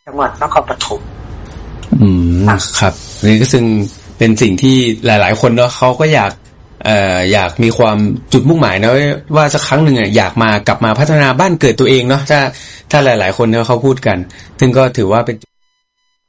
จังหวัดนครปฐมครับนี่ก็ซึ่งเป็นสิ่งที่หลายๆคนเนาะเขาก็อยากมีความจุดมุ่งหมายนะว่าสักครั้งหนึ่งอยากมากลับมาพัฒนาบ้านเกิดตัวเองเนาะถ้าหลายๆคนเนี่ยเขาพูดกันซึ่งก็ถือว่าเป็น